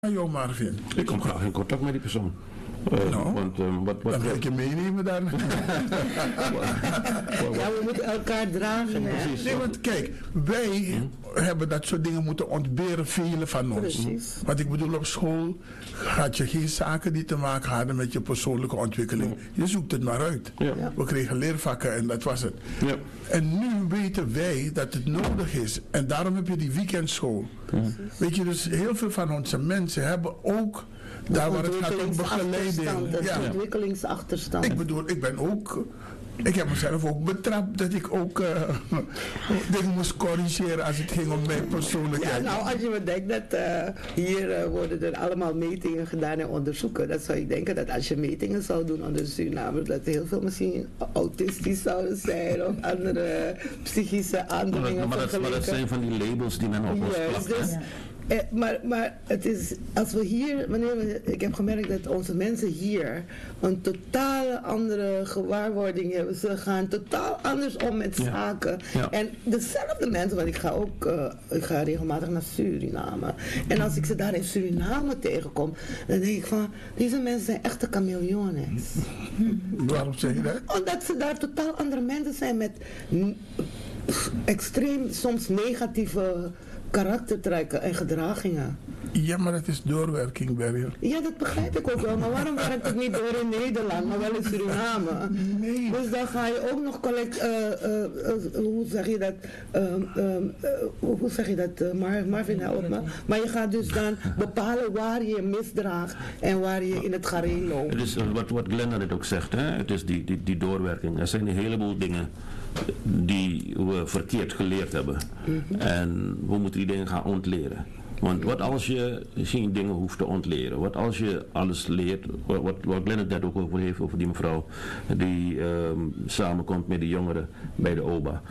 jou, Marvin. Ik kom graag in contact met die persoon. Dan ga ik je meenemen dan. Ja, we moeten elkaar dragen. Hè? Nee, want kijk, wij hebben dat soort dingen moeten ontberen, velen van ons. Precies. Want ik bedoel, op school had je geen zaken die te maken hadden met je persoonlijke ontwikkeling. Je zoekt het maar uit. Ja. We kregen leervakken en dat was het. Ja. En nu weten wij dat het nodig is. En daarom heb je die weekendschool. Weet je, dus heel veel van onze mensen hebben ook, daar waar het gaat om begeleiding. Ja. Ontwikkelingsachterstand. Ik bedoel, ik heb mezelf ook betrapt dat ik ook dingen moest corrigeren als het ging om mijn persoonlijkheid. Ja, nou, als je me denkt dat hier worden er allemaal metingen gedaan en onderzoeken, dan zou ik denken dat als je metingen zou doen onder Suriname, dat heel veel misschien autistisch zouden zijn of andere psychische aandoeningen. Maar dat zijn van die labels die men op ons plakt. Dus, maar het is, als we hier, ik heb gemerkt dat onze mensen hier een totaal andere gewaarwording hebben. Ze gaan totaal anders om met zaken. Ja. En dezelfde mensen, want ik ga regelmatig naar Suriname. En als ik ze daar in Suriname tegenkom, dan denk ik van, deze mensen zijn echte chameleones. Waarom zeg je dat? Omdat ze daar totaal andere mensen zijn met extreem, soms negatieve karaktertrekken en gedragingen. Ja, maar dat is doorwerking, Berry. Ja, dat begrijp ik ook wel. Maar waarom werkt het niet door in Nederland, maar wel in Suriname? Nee. Dus dan ga je ook nog hoe zeg je dat? Hoe zeg je dat? Marvin, help me. Maar je gaat dus dan bepalen waar je misdraagt en waar je in het gareel loopt. Het is wat Glenda net ook zegt, hè? Het is die doorwerking. Er zijn een heleboel dingen die we verkeerd geleerd hebben. En we moeten die dingen gaan ontleren. Want wat als je geen dingen hoeft te ontleren? Wat als je alles leert? Wat Glenn het net ook over heeft, over die mevrouw die samenkomt met de jongeren bij de OBA.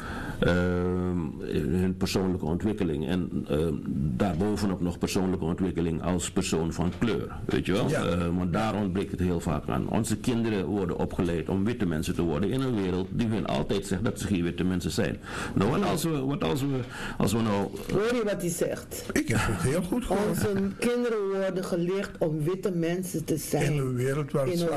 Hun persoonlijke ontwikkeling. En daarbovenop nog persoonlijke ontwikkeling als persoon van kleur. Weet je wel? Ja. Want daar ontbreekt het heel vaak aan. Onze kinderen worden opgeleid om witte mensen te worden in een wereld die hun altijd zegt dat ze geen witte mensen zijn. Nou, en als we nou... Hoor je wat hij zegt? Ik heb het heel goed gehoord. Onze kinderen worden geleerd om witte mensen te zijn. In een wereld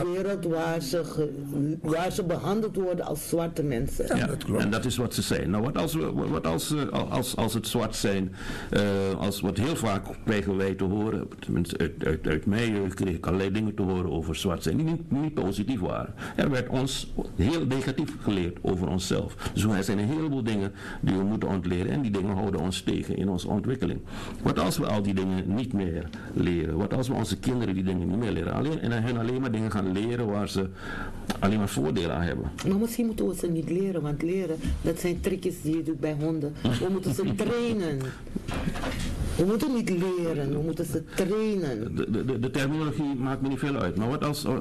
waar ze behandeld worden als zwarte mensen. Ja, dat klopt. En dat is wat ze zijn. Nou, als het zwart zijn, wat heel vaak krijgen wij te horen, tenminste uit mijn jeugd kreeg ik allerlei dingen te horen over zwart zijn, die niet positief waren. Er werd ons heel negatief geleerd over onszelf. Dus er zijn een heleboel dingen die we moeten ontleren en die dingen houden ons tegen in onze ontwikkeling. Wat als we al die dingen niet meer leren? Wat als we onze kinderen die dingen niet meer leren? En hen alleen maar dingen gaan leren waar ze alleen maar voordelen aan hebben. Maar misschien moeten we ze niet leren, want leren, dat zijn trucjes die je doet bij honden. We moeten ze trainen. We moeten niet leren, we moeten ze trainen. De terminologie maakt me niet veel uit. Maar wat als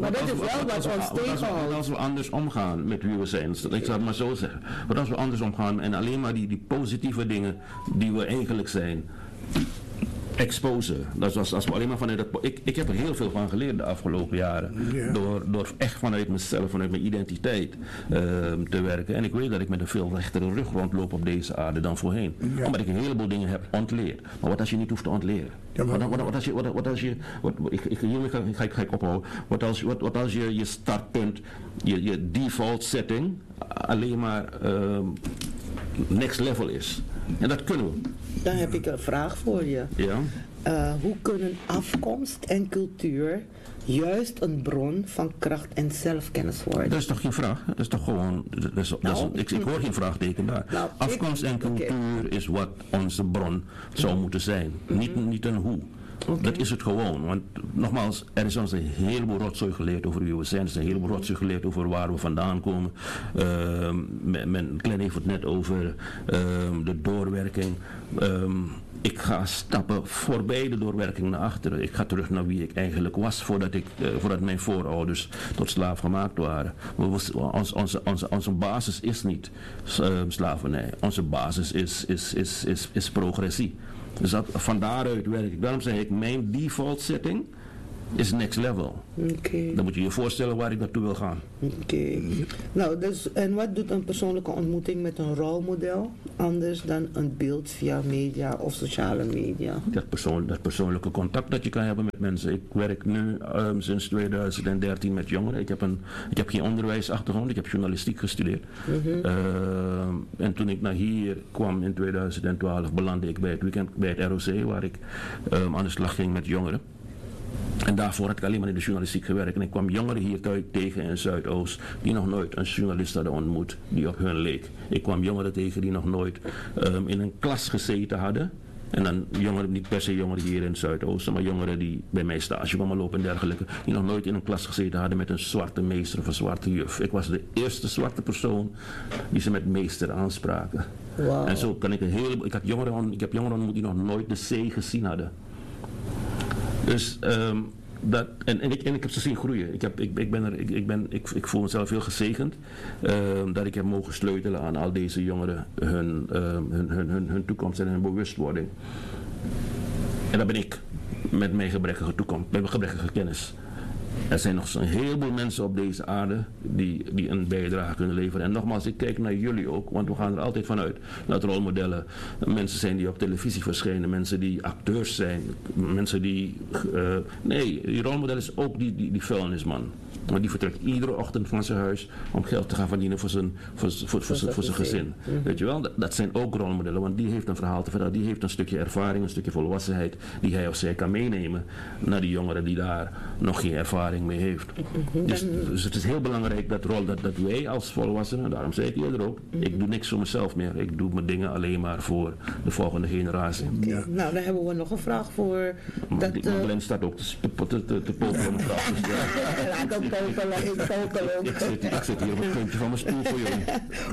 we anders omgaan met wie we zijn? Ik zou het maar zo zeggen. Wat als we anders omgaan en alleen maar die positieve dingen die we eigenlijk zijn exposen. Dat is als we alleen maar vanuit dat... Ik heb er heel veel van geleerd de afgelopen jaren. Yeah. Door echt vanuit mezelf, vanuit mijn identiteit te werken. En ik weet dat ik met een veel rechtere rug rondloop op deze aarde dan voorheen. Yeah. Omdat ik een heleboel dingen heb ontleerd. Maar wat als je niet hoeft te ontleren? Ja, ga ik ophouden. Wat als je startpunt, je default setting alleen maar next level is? En dat kunnen we. Dan heb ik een vraag voor je. Ja? Hoe kunnen afkomst en cultuur juist een bron van kracht en zelfkennis worden? Dat is toch geen vraag? Dat is toch gewoon... ik hoor geen vraagteken daar. Nou, afkomst en cultuur is wat onze bron zou moeten zijn. Niet een hoe. Okay. Dat is het gewoon, want nogmaals, er is ons een heleboel rotzooi geleerd over wie we zijn, er is een heleboel rotzooi geleerd over waar we vandaan komen. Glenn heeft het net over de doorwerking. Ik ga stappen voorbij de doorwerking naar achteren. Ik ga terug naar wie ik eigenlijk was voordat mijn voorouders tot slaaf gemaakt waren. Onze basis is niet slavernij, onze basis is progressie. Dus van daaruit werk ik. Daarom zeg ik, mijn default setting is next level. Okay. Dan moet je je voorstellen waar ik naartoe wil gaan. Oké. Nou, dus, en wat doet een persoonlijke ontmoeting met een rolmodel anders dan een beeld via media of sociale media? Dat persoonlijke contact dat je kan hebben met mensen. Ik werk nu sinds 2013 met jongeren. Ik heb geen onderwijsachtergrond, ik heb journalistiek gestudeerd. En toen ik naar hier kwam in 2012 belandde ik bij het ROC, waar ik aan de slag ging met jongeren. En daarvoor had ik alleen maar in de journalistiek gewerkt. En ik kwam jongeren hier tegen in Zuidoost die nog nooit een journalist hadden ontmoet die op hun leek. Ik kwam jongeren tegen die nog nooit in een klas gezeten hadden. En dan jongeren, niet per se jongeren hier in Zuidoosten, maar jongeren die bij mij stage kwamen lopen en dergelijke, die nog nooit in een klas gezeten hadden met een zwarte meester of een zwarte juf. Ik was de eerste zwarte persoon die ze met meester aanspraken. Wow. En zo kan ik ik heb jongeren ontmoet die nog nooit de C gezien hadden. Dus ik heb ze zien groeien. Ik voel mezelf heel gezegend dat ik heb mogen sleutelen aan al deze jongeren hun toekomst en hun bewustwording. En dat ben ik met mijn gebrekkige toekomst, met mijn gebrekkige kennis. Er zijn nog een heleboel mensen op deze aarde die een bijdrage kunnen leveren. En nogmaals, ik kijk naar jullie ook, want we gaan er altijd vanuit dat rolmodellen mensen zijn die op televisie verschijnen, mensen die acteurs zijn, mensen die... die rolmodel is ook die vuilnisman. Maar die vertrekt iedere ochtend van zijn huis om geld te gaan verdienen voor zijn gezin. Weet je wel, dat zijn ook rolmodellen, want die heeft een verhaal te vertellen, die heeft een stukje ervaring, een stukje volwassenheid die hij of zij kan meenemen naar die jongeren die daar nog geen ervaring mee heeft. Dus het is heel belangrijk dat wij als volwassenen, daarom zei ik eerder ook, ik doe niks voor mezelf meer, ik doe mijn dingen alleen maar voor de volgende generatie. Ja. Nou, dan hebben we nog een vraag voor... Marlene staat ook te popelen om een vraag te stellen. Ik zit hier op het puntje van mijn stoel voor jullie.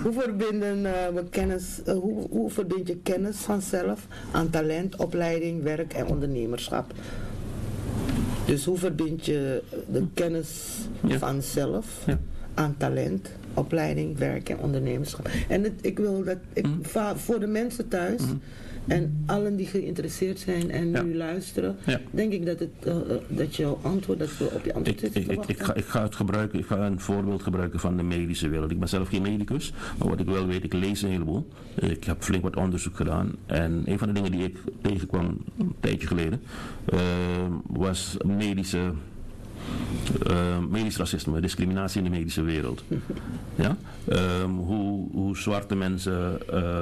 Hoe verbind je kennis vanzelf aan talent, opleiding, werk en ondernemerschap? Dus hoe verbind je de kennis van zelf aan talent, opleiding, werk en ondernemerschap? En ik wil dat voor de mensen thuis en allen die geïnteresseerd zijn en nu luisteren, denk ik dat jouw antwoord, dat we op je antwoord zitten te wachten. Ik ga een voorbeeld gebruiken van de medische wereld. Ik ben zelf geen medicus, maar wat ik wel weet, ik lees een heleboel. Ik heb flink wat onderzoek gedaan en een van de dingen die ik tegenkwam een tijdje geleden was medisch racisme, discriminatie in de medische wereld. Ja? Hoe zwarte mensen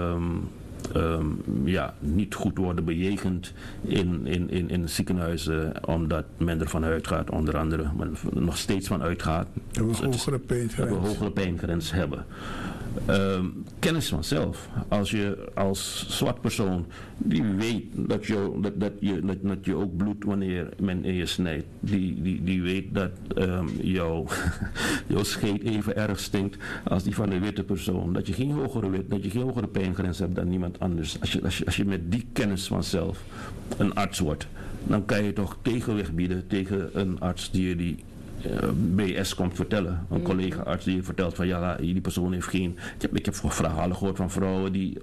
niet goed worden bejegend in ziekenhuizen, omdat men ervan uitgaat, onder andere, maar nog steeds van uitgaat, dat we een hogere pijngrens hebben. Kennis van zelf. Als je als zwart persoon die weet dat je ook bloedt wanneer men in je snijdt, die weet dat jouw scheet even erg stinkt als die van de witte persoon, dat je geen hogere pijngrens hebt dan niemand anders. Als je met die kennis van zelf een arts wordt, dan kan je toch tegenwicht bieden tegen een arts die je die BS komt vertellen. Een collega-arts die je vertelt van die persoon heeft geen... Ik heb verhalen gehoord van vrouwen die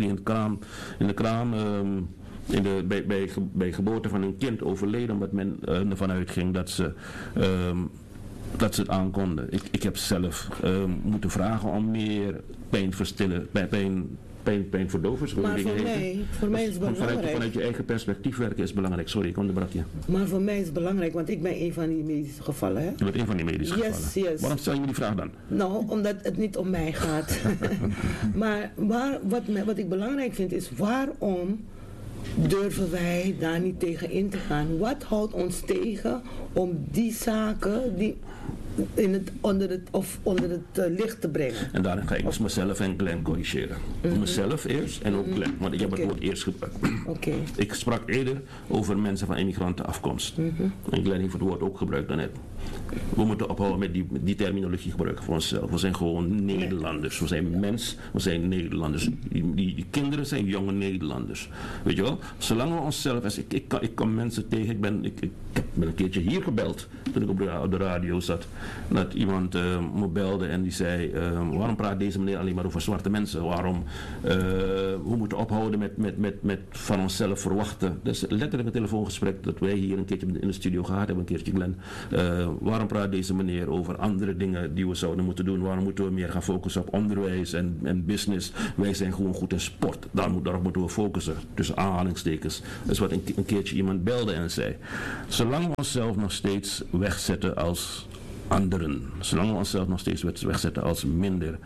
bij geboorte van een kind overleden, omdat men ervan uitging dat ze het aankonden. Ik heb zelf moeten vragen om meer pijnverdovers. Maar voor mij is het belangrijk. Vanuit je eigen perspectief werken is belangrijk. Sorry, ik onderbrak je. Maar voor mij is het belangrijk, want ik ben een van die medische gevallen. Hè? Je bent een van die medische gevallen? Yes. Waarom stel je me die vraag dan? Nou, omdat het niet om mij gaat. Maar wat ik belangrijk vind is, waarom durven wij daar niet tegen in te gaan? Wat houdt ons tegen om die zaken onder het licht te brengen? En daarin ga ik mezelf en Glenn corrigeren. Mezelf eerst en ook Glenn, want ik heb het woord eerst gebruikt. Ik sprak eerder over mensen van immigrantenafkomst. En Glenn heeft het woord ook gebruikt daarnet. We moeten ophouden met die terminologie gebruiken voor onszelf. We zijn gewoon Nederlanders. We zijn we zijn Nederlanders. Die kinderen zijn jonge Nederlanders. Weet je wel? Zolang we onszelf... Ik kom mensen tegen. Ik heb ben een keertje hier gebeld toen ik op de radio zat. Dat iemand me belde en die zei, waarom praat deze meneer alleen maar over zwarte mensen? Waarom we moeten ophouden met van onszelf verwachten. Dat is letterlijk een telefoongesprek dat wij hier een keertje in de studio gehad hebben, een keertje Glenn. Waarom praat deze meneer over andere dingen die we zouden moeten doen? Waarom moeten we meer gaan focussen op onderwijs en business? Wij zijn gewoon goed in sport. Daarop moeten we focussen. Tussen aanhalingstekens. Dat is wat een keertje iemand belde en zei. Zolang we onszelf nog steeds wegzetten als anderen. Zolang we onszelf nog steeds wegzetten als minder.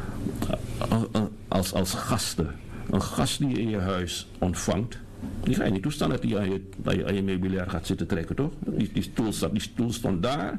Als gasten. Een gast die je in je huis ontvangt. Die ga je niet toestaan dat hij aan je meubilair gaat zitten trekken, toch? Die stoel stond daar.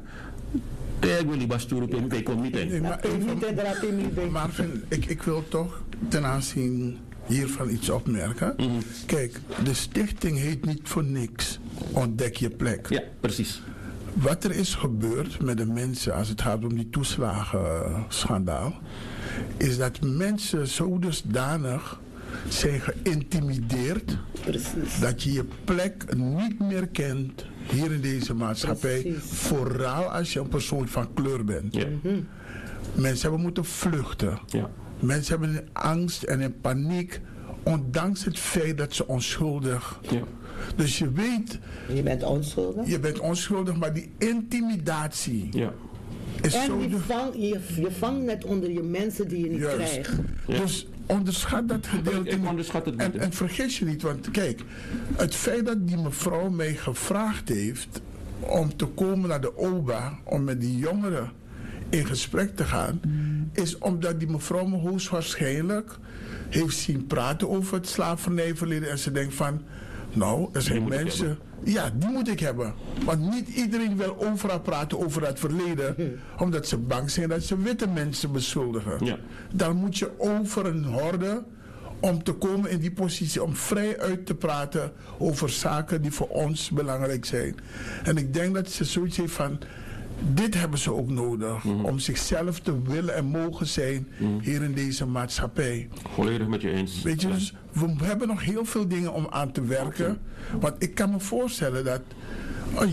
Marvin, ik wil toch ten aanzien hiervan iets opmerken. Mm-hmm. Kijk, de stichting heet niet voor niks Ontdek je plek. Ja, precies. Wat er is gebeurd met de mensen als het gaat om die toeslagenschandaal, is dat mensen zo dusdanig zijn geïntimideerd. Precies. Dat je je plek niet meer kent hier in deze maatschappij. Precies. Vooral als je een persoon van kleur bent. Ja. Mm-hmm. Mensen hebben moeten vluchten. Ja. Mensen hebben in angst en in paniek, ondanks het feit dat ze onschuldig. Ja. Dus je weet. Je bent onschuldig. Je bent onschuldig, maar die intimidatie. Ja. Is en zo je vangt net onder je mensen die je niet krijgt. Ja. Dus onderschat dat gedeelte. Ik onderschat het niet. En vergis je niet, want kijk, het feit dat die mevrouw mij gevraagd heeft om te komen naar de OBA, om met die jongeren in gesprek te gaan, is omdat die mevrouw me hoogstwaarschijnlijk heeft zien praten over het slavernijverleden en ze denkt van, nou, er zijn mensen. Ja, die moet ik hebben. Want niet iedereen wil overal praten over het verleden, omdat ze bang zijn dat ze witte mensen beschuldigen. Ja. Dan moet je over een horde om te komen in die positie, om vrij uit te praten over zaken die voor ons belangrijk zijn. En ik denk dat ze zoiets heeft van, dit hebben ze ook nodig, om zichzelf te willen en mogen zijn hier in deze maatschappij. Volledig met je eens. Weet je, dus we hebben nog heel veel dingen om aan te werken. Okay. Want ik kan me voorstellen dat een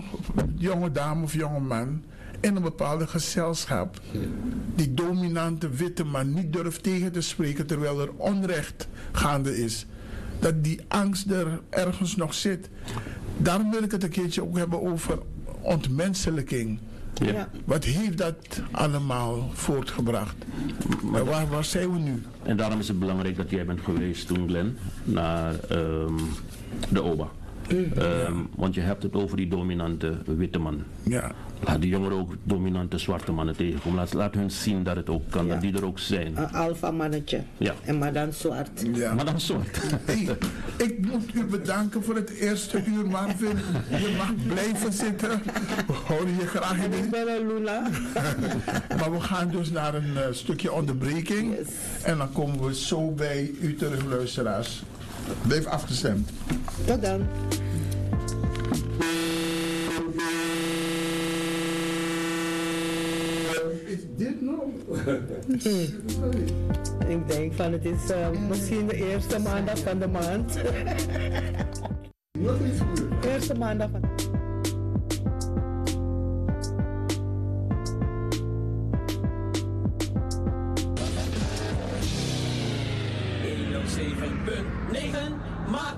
jonge dame of jonge man in een bepaalde gezelschap die dominante witte man niet durft tegen te spreken terwijl er onrecht gaande is. Dat die angst er ergens nog zit. Daarom wil ik het een keertje ook hebben over ontmenselijking. Ja. Wat heeft dat allemaal voortgebracht? Maar waar zijn we nu? En daarom is het belangrijk dat jij bent geweest toen, Glenn, naar de OBA. Want je hebt het over die dominante witte man. Ja. Laat die jongeren ook dominante zwarte mannen tegenkomen. Laat hun zien dat het ook kan, dat die er ook zijn. Een alfa mannetje. Ja. En maar dan zwart. Ja. Maar dan zwart. Hey, ik moet u bedanken voor het eerste uur, Marvin. Je mag blijven zitten. We houden je graag in. Ik ben een Lula. Maar we gaan dus naar een stukje onderbreking. Yes. En dan komen we zo bij u terug, luisteraars. Blijf afgestemd. Tot dan. Is dit nog? Ik denk van het is misschien de eerste maandag van de maand. Wat is goed? Eerste maandag van... .9 maart.